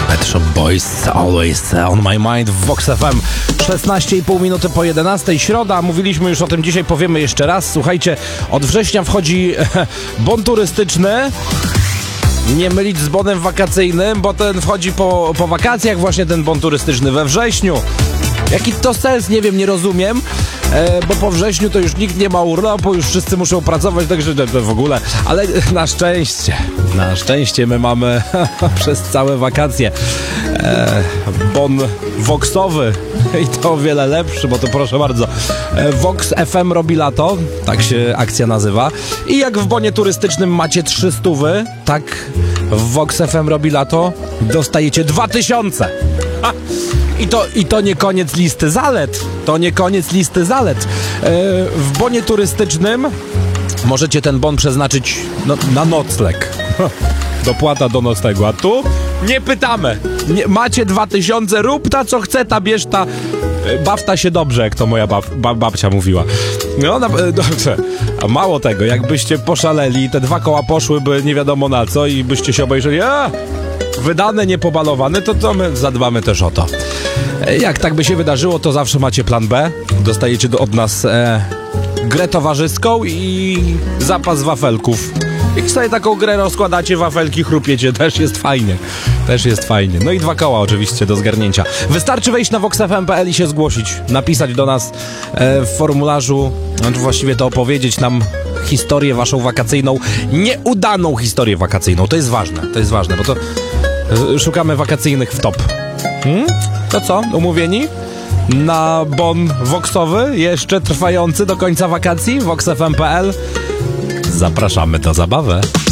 Pet Shop Boys, Always on my mind w Vox FM. 16,5 minuty po 11, środa, mówiliśmy już o tym, dzisiaj powiemy jeszcze raz. Słuchajcie, od września wchodzi bon turystyczny. Nie mylić z bonem wakacyjnym, bo ten wchodzi po wakacjach, właśnie ten bon turystyczny we wrześniu. Jaki to sens? Nie wiem, nie rozumiem, bo po wrześniu to już nikt nie ma urlopu, już wszyscy muszą pracować, także w ogóle, ale na szczęście my mamy przez całe wakacje bon voxowy i to o wiele lepszy, bo to proszę bardzo, Vox FM robi lato, tak się akcja nazywa, i jak w bonie turystycznym macie 300, tak w Vox FM robi lato dostajecie 2000. I to nie koniec listy zalet. W bonie turystycznym możecie ten bon przeznaczyć na nocleg. Dopłata do noclegu. A tu nie pytamy. Macie 2000, rób ta co chce, ta bierz ta. Baw ta się dobrze, jak to moja babcia mówiła. No dobrze. A mało tego, jakbyście poszaleli, te 2 koła poszłyby nie wiadomo na co i byście się obejrzeli, wydane, niepobalowane, to my zadbamy też o to. Jak tak by się wydarzyło, to zawsze macie plan B. Dostajecie od nas grę towarzyską i zapas wafelków. Jak sobie taką grę rozkładacie, wafelki chrupiecie, też jest fajnie. No i 2 koła oczywiście do zgarnięcia. Wystarczy wejść na voxfm.pl i się zgłosić. Napisać do nas w formularzu, właściwie to opowiedzieć nam historię waszą wakacyjną, nieudaną historię wakacyjną. To jest ważne, bo to szukamy wakacyjnych w top. To co? Umówieni? Na bon voxowy, jeszcze trwający do końca wakacji? voxfm.pl. Zapraszamy do zabawy.